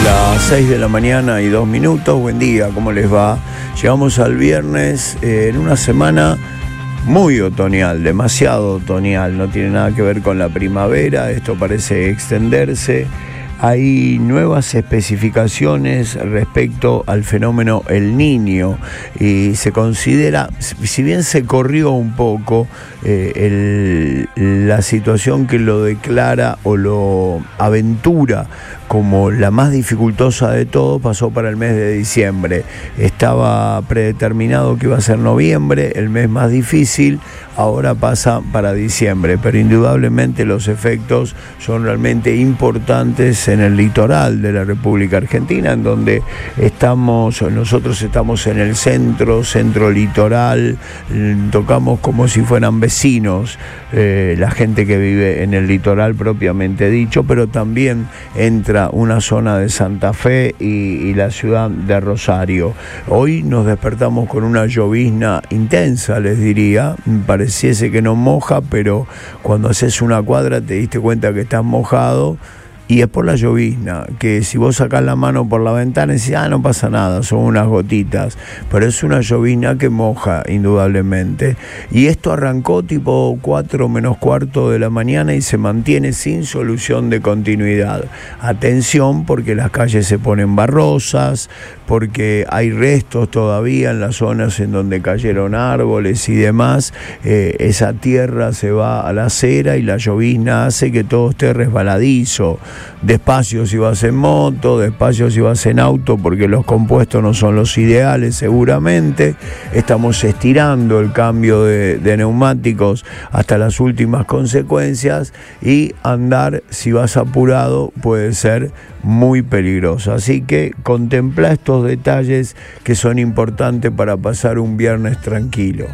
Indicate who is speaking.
Speaker 1: Las 6 de la mañana y 2 minutos. Buen día, ¿cómo les va? Llegamos al viernes en una semana muy otoñal, demasiado otoñal. No tiene nada que ver con la primavera, esto parece extenderse. Hay nuevas especificaciones respecto al fenómeno El Niño y se considera, si bien se corrió un poco la situación que lo declara o lo aventura como la más dificultosa de todo, pasó para el mes de diciembre. Estaba predeterminado que iba a ser noviembre, el mes más difícil, ahora pasa para diciembre, pero indudablemente los efectos son realmente importantes en el litoral de la República Argentina, en donde nosotros estamos en el centro litoral, tocamos como si fueran vecinos la gente que vive en el litoral propiamente dicho, pero también entra una zona de Santa Fe y la ciudad de Rosario. Hoy nos despertamos con una llovizna intensa, les diría. Pareciese que no moja, pero cuando haces una cuadra te diste cuenta que estás mojado. Y es por la llovizna, que si vos sacás la mano por la ventana y decís, no pasa nada, son unas gotitas. Pero es una llovizna que moja, indudablemente. Y esto arrancó tipo 4 menos cuarto de la mañana y se mantiene sin solución de continuidad. Atención, porque las calles se ponen barrosas, porque hay restos todavía en las zonas en donde cayeron árboles y demás. Esa tierra se va a la acera y la llovizna hace que todo esté resbaladizo. Despacio si vas en moto, despacio si vas en auto, porque los compuestos no son los ideales seguramente. Estamos estirando el cambio de neumáticos hasta las últimas consecuencias, y andar si vas apurado puede ser muy peligroso. Así que contempla estos detalles que son importantes para pasar un viernes tranquilo.